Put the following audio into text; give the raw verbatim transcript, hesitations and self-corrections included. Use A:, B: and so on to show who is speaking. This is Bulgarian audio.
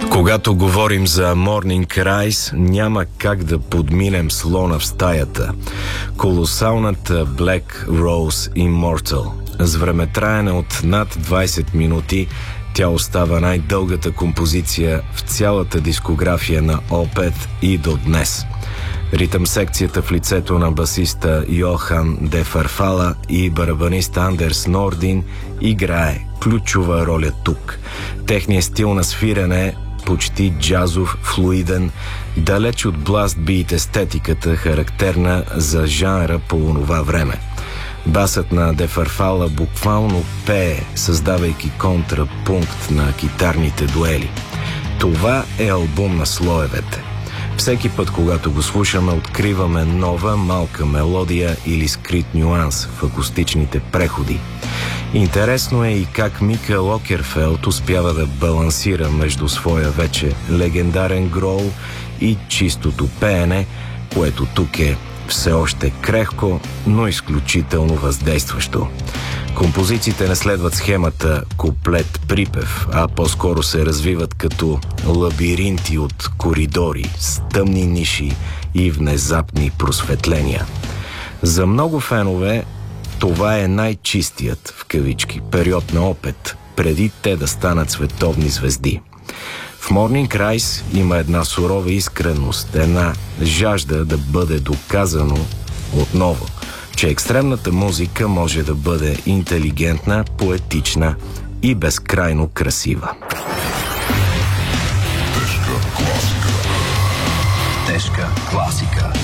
A: Когато говорим за Morning Rise, няма как да подминем слона в стаята. Колосалната Black Rose Immortal. С времетраене от над двайсет минути, тя остава най-дългата композиция в цялата дискография на Opeth и до днес. Ритъм секцията в лицето на басиста Йохан де Фарфала и барабанист Андерс Нордин играе ключова роля тук. Техният стил на свирене почти джазов, флуиден, далеч от blast beat естетиката, характерна за жанра по онова време. Басът на де Фарфала буквално пее, създавайки контрапункт на китарните дуели. Това е албум на слоевете. Всеки път, когато го слушаме, откриваме нова малка мелодия или скрит нюанс в акустичните преходи. Интересно е и как Микел Окерфелд успява да балансира между своя вече легендарен грол и чистото пеене, което тук е все още крехко, но изключително въздействащо. Композициите не следват схемата куплет-припев, а по-скоро се развиват като лабиринти от коридори с тъмни ниши и внезапни просветления. За много фенове това е най-чистият, в кавички, период на Opeth, преди те да станат световни звезди. В Morning Rise има една сурова искреност, една жажда да бъде доказано отново, че екстремната музика може да бъде интелигентна, поетична и безкрайно красива.
B: Тежка класика. Тежка класика.